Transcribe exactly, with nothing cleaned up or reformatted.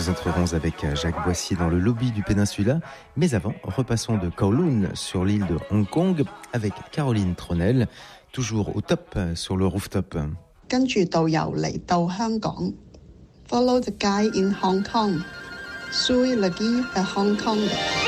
Nous entrerons avec Jacques Boissier dans le lobby du Péninsula. Mais avant, repassons de Kowloon sur l'île de Hong Kong avec Caroline Tronel, toujours au top sur le rooftop. 跟住導遊嚟到香港 ，Follow the guide in Hong Kong. Sui lagi at Hong Kong.